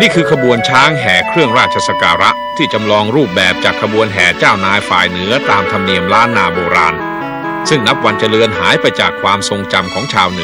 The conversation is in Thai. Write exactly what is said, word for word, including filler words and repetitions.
นี่คือขบวนช้างแห่เครื่องราชสักการะที่จำลองรูปแบบจากขบวนแห่เจ้านายฝ่ายเหนือตามธรรมเนียมล้านนาโบราณซึ่งนับวันจะเลือนหายไปจากความทรงจำของชาวเหนือ